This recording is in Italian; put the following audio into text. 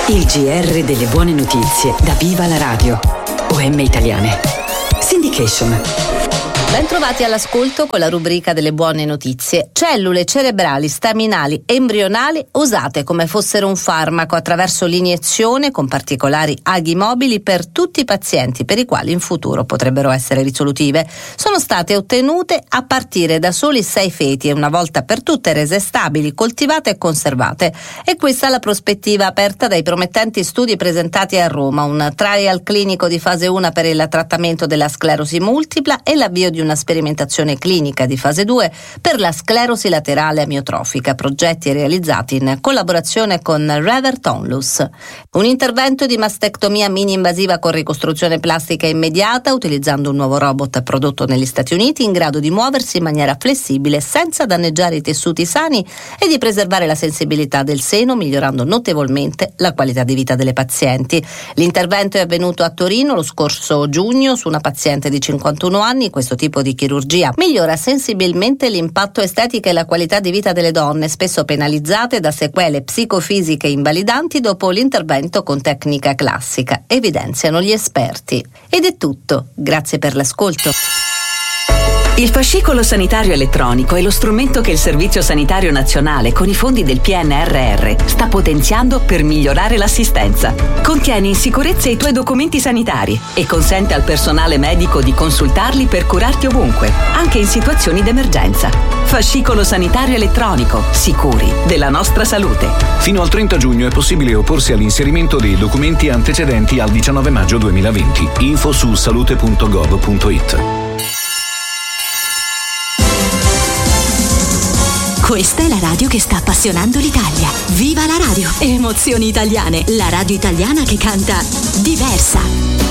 Il GR delle buone notizie da Viva la Radio. OM Italiane. Syndication. Bentrovati all'ascolto con la rubrica delle buone notizie. Cellule cerebrali, staminali, embrionali usate come fossero un farmaco attraverso l'iniezione con particolari aghi mobili per tutti i pazienti per i quali in futuro potrebbero essere risolutive. Sono state ottenute a partire da soli 6 feti e una volta per tutte rese stabili, coltivate e conservate. E questa è la prospettiva aperta dai promettenti studi presentati a Roma, un trial clinico di fase 1 per il trattamento della sclerosi multipla e l'avvio di una sperimentazione clinica di fase 2 per la sclerosi laterale amiotrofica, progetti realizzati in collaborazione con Revert Onlus. Un intervento di mastectomia mini-invasiva con ricostruzione plastica immediata utilizzando un nuovo robot prodotto negli Stati Uniti in grado di muoversi in maniera flessibile senza danneggiare i tessuti sani e di preservare la sensibilità del seno, migliorando notevolmente la qualità di vita delle pazienti. L'intervento è avvenuto a Torino lo scorso giugno su una paziente di 51 anni. Questo tipo di chirurgia migliora sensibilmente l'impatto estetico e la qualità di vita delle donne, spesso penalizzate da sequele psicofisiche invalidanti dopo l'intervento con tecnica classica, evidenziano gli esperti. Ed è tutto, grazie per l'ascolto. Il fascicolo sanitario elettronico è lo strumento che il Servizio Sanitario Nazionale, con i fondi del PNRR, sta potenziando per migliorare l'assistenza. Contiene in sicurezza i tuoi documenti sanitari e consente al personale medico di consultarli per curarti ovunque, anche in situazioni d'emergenza. Fascicolo sanitario elettronico, sicuri della nostra salute. Fino al 30 giugno è possibile opporsi all'inserimento dei documenti antecedenti al 19 maggio 2020. Info su salute.gov.it. Questa è la radio che sta appassionando l'Italia. Viva la radio! Emozioni italiane, la radio italiana che canta diversa.